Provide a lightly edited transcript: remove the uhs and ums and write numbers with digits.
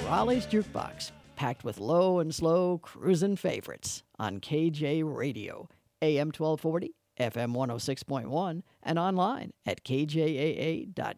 Raleigh's Jukebox, packed with low and slow cruising favorites on KJ Radio, AM 1240, FM 106.1, and online at kjaa.com.